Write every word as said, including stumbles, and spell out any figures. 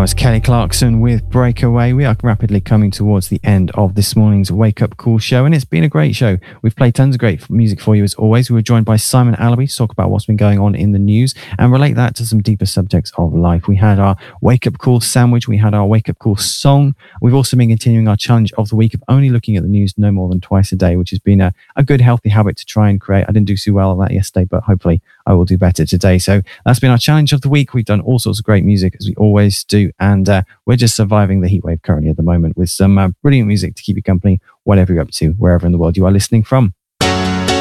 was Kelly Clarkson with Breakaway. We are rapidly coming towards the end of this morning's Wake Up Call show, and it's been a great show. We've played tons of great music for you as always. We were joined by Simon Allaby to talk about what's been going on in the news and relate that to some deeper subjects of life. We had our Wake Up Call sandwich. We had our Wake Up Call song. We've also been continuing our challenge of the week of only looking at the news no more than twice a day, which has been a, a good, healthy habit to try and create. I didn't do so well on that yesterday, but hopefully I will do better today. So that's been our challenge of the week. We've done all sorts of great music as we always do, and uh, we're just surviving the heatwave currently at the moment with some uh, brilliant music to keep you company, whatever you're up to, wherever in the world you are listening from.